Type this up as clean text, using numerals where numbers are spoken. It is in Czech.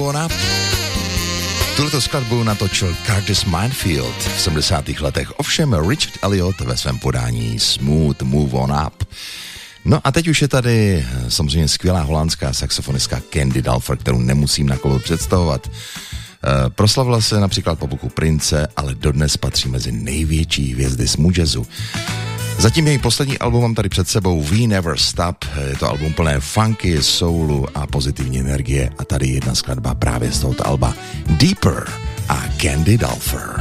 Tuto skladbu natočil Curtis Mayfield v 70. letech, ovšem Richard Elliot ve svém podání Smooth Move On Up. No a teď už je tady samozřejmě skvělá holandská saxofonistka Candy Dulfer, kterou nemusím na kolo představovat. Proslavila se například po boku Prince, ale dodnes patří mezi největší hvězdy smooth jazzu. Zatím její poslední album mám tady před sebou, We Never Stop. Je to album plné funky, soulu a pozitivní energie a tady jedna skladba právě z tohoto alba, Deeper a Candy Dulfer.